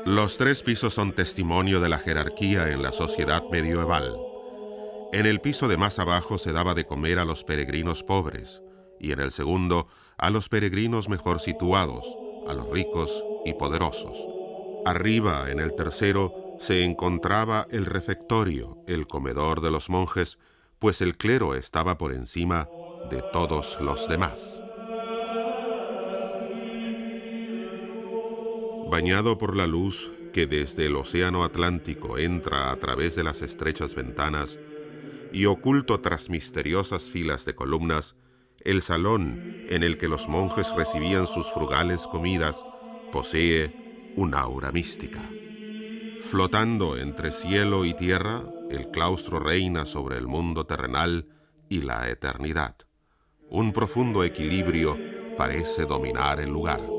Los tres pisos son testimonio de la jerarquía en la sociedad medieval. En el piso de más abajo se daba de comer a los peregrinos pobres, y en el segundo a los peregrinos mejor situados, a los ricos y poderosos. Arriba, en el tercero, se encontraba el refectorio, el comedor de los monjes, pues el clero estaba por encima de todos los demás. Bañado por la luz que desde el océano Atlántico entra a través de las estrechas ventanas y oculto tras misteriosas filas de columnas, el salón en el que los monjes recibían sus frugales comidas posee un aura mística. Flotando entre cielo y tierra, el claustro reina sobre el mundo terrenal y la eternidad. Un profundo equilibrio parece dominar el lugar.